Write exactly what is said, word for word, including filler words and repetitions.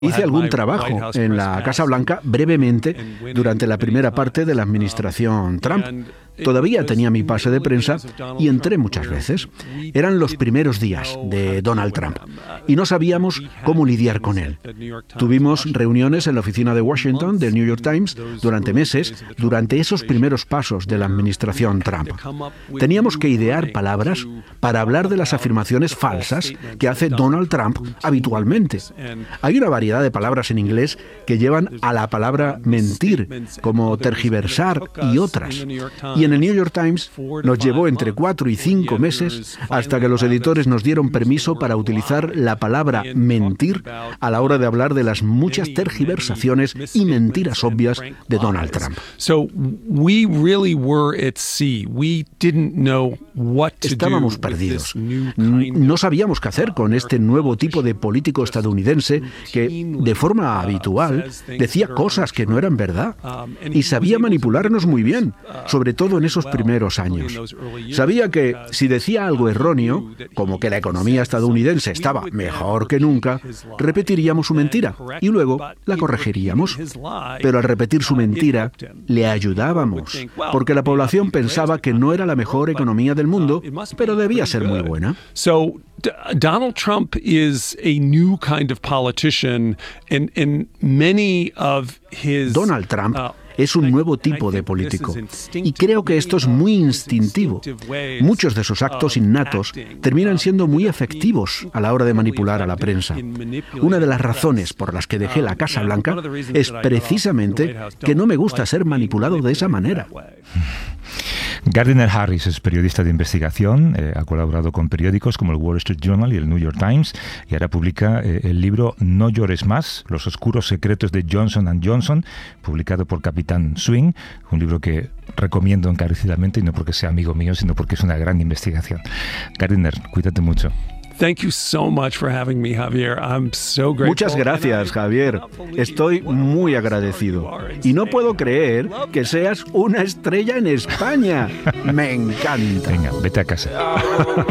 Hice algún trabajo en la Casa Blanca brevemente durante la primera parte de la administración Trump. Todavía tenía mi pase de prensa y entré muchas veces. Eran los primeros días de Donald Trump y no sabíamos cómo lidiar con él. Tuvimos reuniones en la oficina de Washington del New York Times durante meses, durante esos primeros pasos de la administración Trump. Teníamos que idear palabras para hablar de las afirmaciones falsas que hace Donald Trump habitualmente. Hay una variedad de palabras en inglés que llevan a la palabra mentir, como tergiversar y otras. Y en el New York Times nos llevó entre cuatro y cinco meses hasta que los editores nos dieron permiso para utilizar la palabra mentir a la hora de hablar de las muchas tergiversaciones y mentiras obvias de Donald Trump. Estábamos perdidos. No sabíamos qué hacer con este nuevo tipo de político estadounidense que, de forma habitual, decía cosas que no eran verdad y sabía manipularnos muy bien, sobre todo en esos primeros años. Sabía que si decía algo erróneo, como que la economía estadounidense estaba mejor que nunca, repetiríamos su mentira y luego la corregiríamos. Pero al repetir su mentira, le ayudábamos, porque la población pensaba que no era la mejor economía del mundo, pero debía ser muy buena. Donald Trump is a new kind of politician and, and many of his Donald Trump es un nuevo tipo de político y creo que esto es muy instintivo. Muchos de sus actos innatos terminan siendo muy efectivos a la hora de manipular a la prensa. Una de las razones por las que dejé la Casa Blanca es precisamente que no me gusta ser manipulado de esa manera. Gardiner Harris es periodista de investigación, eh, ha colaborado con periódicos como el Wall Street Journal y el New York Times y ahora publica eh, el libro No llores más, los oscuros secretos de Johnson and Johnson, publicado por Capitán Swing, un libro que recomiendo encarecidamente y no porque sea amigo mío, sino porque es una gran investigación. Gardiner, cuídate mucho. Thank you so much for having me, Javier. I'm so grateful. Muchas gracias, Javier. Estoy muy agradecido. Y no puedo creer que seas una estrella en España. Me encanta. Venga, vete a casa.